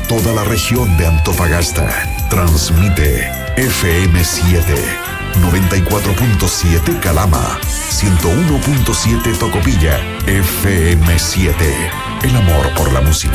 toda la región de Antofagasta. Transmite FM7, 94.7 Calama, 101.7 Tocopilla. FM7, el amor por la música.